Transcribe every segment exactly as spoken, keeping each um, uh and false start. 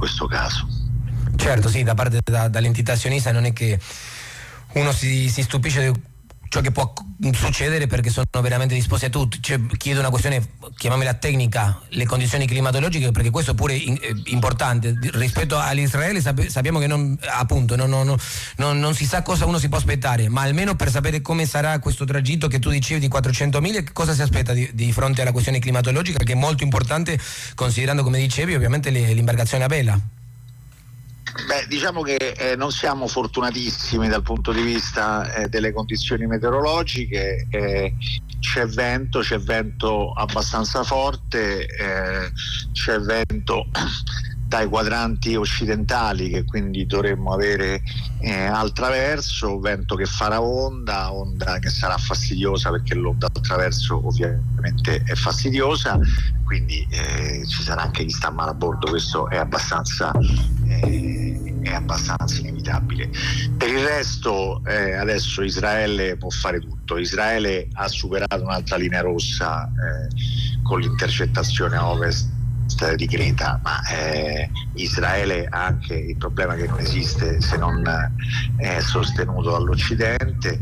questo caso. Certo, sì, da parte da, dall'entità sionista non è che uno si, si stupisce di ciò che può succedere, perché sono veramente disposti a tutto. Cioè, chiedo una questione, chiamiamola tecnica, le condizioni climatologiche, perché questo pure è importante. Rispetto all'Israele sap- sappiamo che non, appunto non, non, non, non si sa cosa uno si può aspettare, ma almeno per sapere come sarà questo tragitto che tu dicevi di quattrocentomila, cosa si aspetta di, di fronte alla questione climatologica, che è molto importante, considerando, come dicevi, ovviamente le, l'imbarcazione a vela. Beh, diciamo che eh, non siamo fortunatissimi dal punto di vista eh, delle condizioni meteorologiche, eh, c'è vento, c'è vento abbastanza forte, eh, c'è vento dai quadranti occidentali, che quindi dovremmo avere eh, al traverso, vento che farà onda, onda che sarà fastidiosa, perché l'onda al traverso ovviamente è fastidiosa, quindi eh, ci sarà anche chi sta male a bordo, questo è abbastanza eh, è abbastanza inevitabile. Per il resto eh, adesso Israele può fare tutto. Israele ha superato un'altra linea rossa eh, con l'intercettazione a ovest di Creta, ma eh, Israele ha anche il problema che non esiste se non è sostenuto dall'Occidente,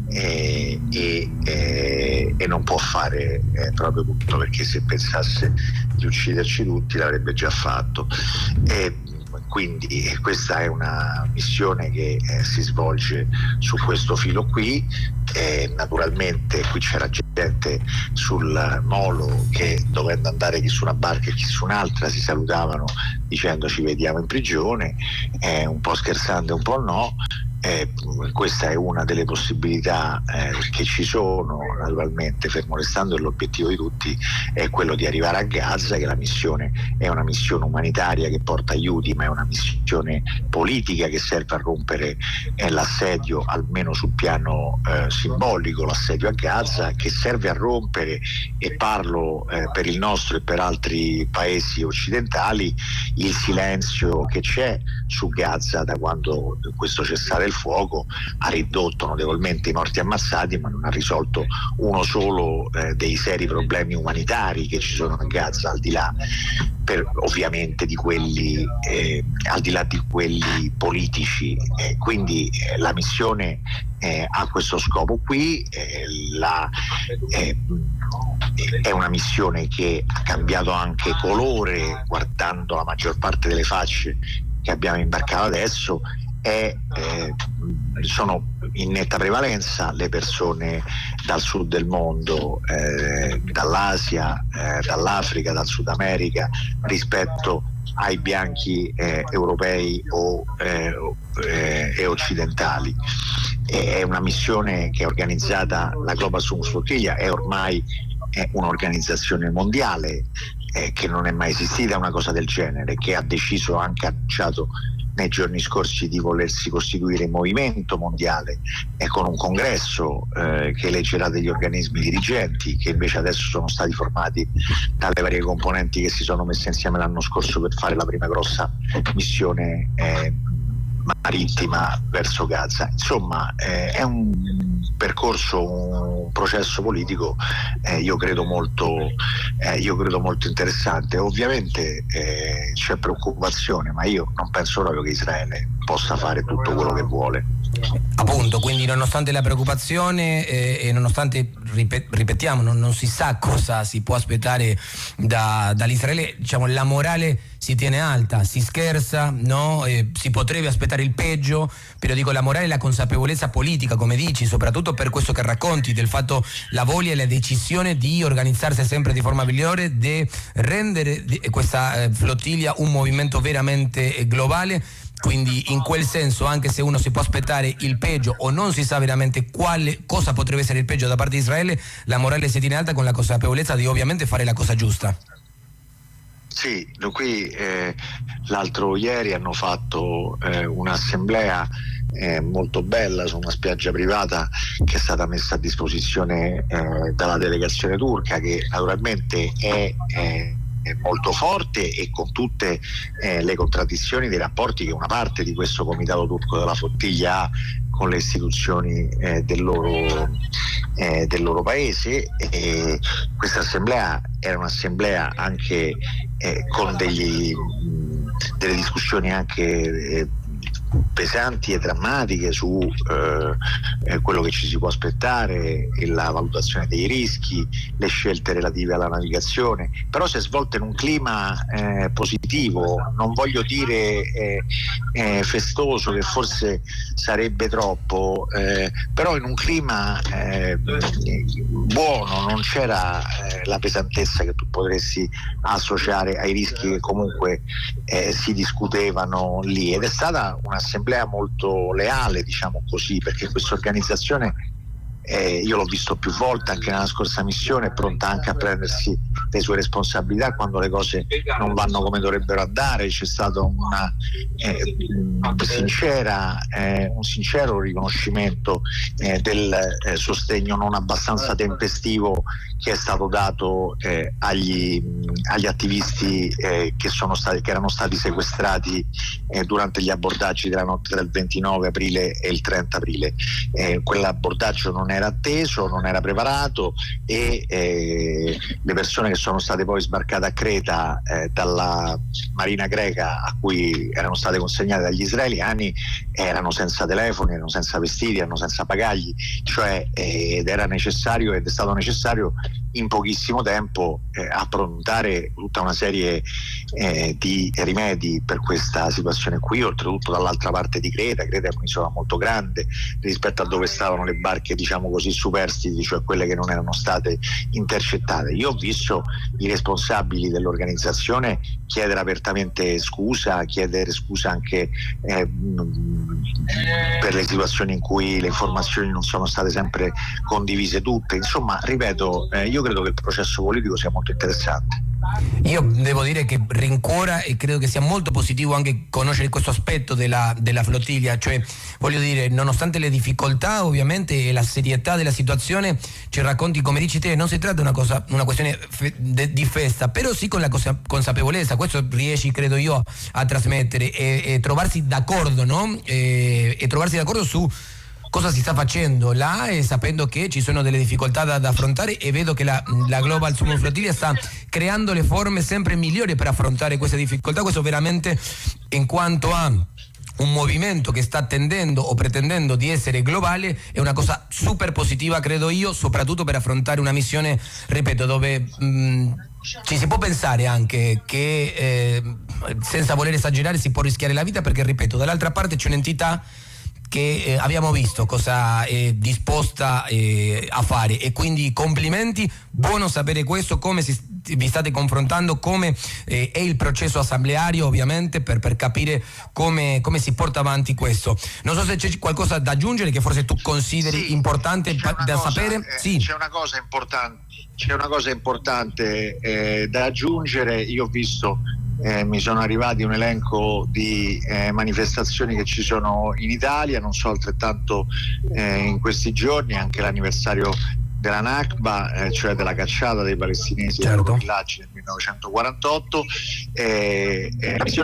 e, e, e, e non può fare eh, proprio tutto, perché se pensasse di ucciderci tutti l'avrebbe già fatto. E quindi questa è una missione che eh, si svolge su questo filo qui. Eh, naturalmente qui c'era gente sul molo che, dovendo andare chi su una barca e chi su un'altra, si salutavano dicendo ci vediamo in prigione, eh, un po' scherzando e un po' no. Eh, questa è una delle possibilità eh, che ci sono, naturalmente fermo restando che l'obiettivo di tutti è quello di arrivare a Gaza, che la missione è una missione umanitaria che porta aiuti, ma è una missione politica che serve a rompere eh, l'assedio, almeno sul piano eh, simbolico, l'assedio a Gaza, che serve a rompere, e parlo eh, per il nostro e per altri paesi occidentali, il silenzio che c'è su Gaza da quando questo cessare il fuoco ha ridotto notevolmente i morti ammazzati, ma non ha risolto uno solo eh, dei seri problemi umanitari che ci sono a Gaza, al di là per, ovviamente di quelli eh, al di là di quelli politici. Eh, quindi eh, la missione eh, ha questo scopo qui. eh, la, eh, è una missione che ha cambiato anche colore, guardando la maggior parte delle facce che abbiamo imbarcato adesso. È, eh, sono in netta prevalenza le persone dal sud del mondo, eh, dall'Asia, eh, dall'Africa, dal Sud America, rispetto ai bianchi eh, europei o eh, eh, e occidentali. È una missione che è organizzata, la Global Sumus Flotilla è ormai è un'organizzazione mondiale eh, che non è mai esistita una cosa del genere, che ha deciso, anche annunciato nei giorni scorsi, di volersi costituire in movimento mondiale e con un congresso eh, che eleggerà degli organismi dirigenti, che invece adesso sono stati formati dalle varie componenti che si sono messe insieme l'anno scorso per fare la prima grossa missione eh, marittima verso Gaza. Insomma eh, è un percorso, un processo politico eh, io credo molto eh, io credo molto interessante. Ovviamente eh, c'è preoccupazione, ma io non penso proprio che Israele possa fare tutto quello che vuole. Appunto, quindi nonostante la preoccupazione eh, e nonostante, ripet- ripetiamo, non, non si sa cosa si può aspettare da, dall'Israele, diciamo la morale si tiene alta, si scherza, no? Eh, si potrebbe aspettare il peggio, però dico la morale e la consapevolezza politica, come dici, soprattutto per questo che racconti, del fatto, la voglia e la decisione di organizzarsi sempre di forma migliore, di rendere di, questa eh, flottiglia un movimento veramente eh, globale. Quindi in quel senso, anche se uno si può aspettare il peggio o non si sa veramente quale cosa potrebbe essere il peggio da parte di Israele, la morale si tiene alta con la consapevolezza di ovviamente fare la cosa giusta. Sì, qui eh, l'altro ieri hanno fatto eh, un'assemblea eh, molto bella su una spiaggia privata che è stata messa a disposizione eh, dalla delegazione turca, che naturalmente è... è molto forte e con tutte eh, le contraddizioni dei rapporti che una parte di questo comitato turco della flottiglia ha con le istituzioni eh, del, loro, eh, del loro paese. E questa assemblea era un'assemblea anche eh, con degli mh, delle discussioni anche eh, pesanti e drammatiche su eh, eh, quello che ci si può aspettare e la valutazione dei rischi, le scelte relative alla navigazione, però si è svolta in un clima eh, positivo, non voglio dire eh, eh, festoso, che forse sarebbe troppo, eh, però in un clima eh, buono, non c'era eh, la pesantezza che tu potresti associare ai rischi che comunque eh, si discutevano lì, ed è stata un'assemblea molto leale, diciamo così, perché questa organizzazione eh, io l'ho visto più volte anche nella scorsa missione, è pronta anche a prendersi le sue responsabilità quando le cose non vanno come dovrebbero andare. C'è stato una, eh, sincera, eh, un sincero riconoscimento eh, del eh, sostegno non abbastanza tempestivo che è stato dato eh, agli, agli attivisti eh, che, sono stati, che erano stati sequestrati eh, durante gli abbordaggi della notte del ventinove aprile e il trenta aprile. Eh, quell'abbordaggio non era atteso, non era preparato, e eh, le persone che sono state poi sbarcate a Creta eh, dalla marina greca, a cui erano state consegnate dagli israeliani, erano senza telefoni, erano senza vestiti, erano senza bagagli, cioè eh, ed era necessario ed è stato necessario in pochissimo tempo eh, approntare tutta una serie eh, di rimedi per questa situazione qui, oltretutto dall'altra parte di Creta. Creta è un'isola molto grande rispetto a dove stavano le barche, diciamo così, superstiti, cioè quelle che non erano state intercettate. Io ho visto i responsabili dell'organizzazione chiedere apertamente scusa, chiedere scusa anche eh, per le situazioni in cui le informazioni non sono state sempre condivise tutte. Insomma, ripeto, eh, io credo che il processo politico sia molto interessante. Io devo dire che rincuora e credo che sia molto positivo anche conoscere questo aspetto della, della flottiglia, cioè voglio dire, nonostante le difficoltà ovviamente e la serietà della situazione, ci racconti, come dici te, non si tratta di una cosa, una questione fe, de, di festa, però sì con la cosa, consapevolezza, questo riesci credo io a trasmettere e, e trovarsi d'accordo, no? E, e trovarsi d'accordo su cosa si sta facendo là, e sapendo che ci sono delle difficoltà da, da affrontare, e vedo che la, la Global Summon Flottiglia sta creando le forme sempre migliori per affrontare queste difficoltà. Questo veramente, in quanto a un movimento che sta tendendo o pretendendo di essere globale, è una cosa super positiva, credo io, soprattutto per affrontare una missione, ripeto, dove mh, ci si può pensare anche che eh, senza voler esagerare si può rischiare la vita, perché ripeto, dall'altra parte c'è un'entità che eh, abbiamo visto cosa è disposta eh, a fare, e quindi complimenti, buono sapere questo, come si, vi state confrontando, come eh, è il processo assembleario ovviamente per, per capire come, come si porta avanti questo. Non so se c'è qualcosa da aggiungere che forse tu consideri sì, importante pa- da cosa, sapere. Eh, sì. C'è una cosa importante, c'è una cosa importante eh, da aggiungere. Io ho visto Eh, mi sono arrivati un elenco di eh, manifestazioni che ci sono in Italia, non so, altrettanto eh, in questi giorni anche l'anniversario della Nakba, eh, cioè della cacciata dei palestinesi, certo, dai loro villaggi nel millenovecentoquarantotto. Eh, eh,